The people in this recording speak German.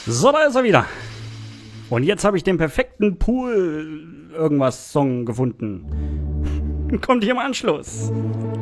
So, da ist er wieder. Und jetzt habe ich den perfekten Pool-Irgendwas-Song gefunden. Kommt hier im Anschluss.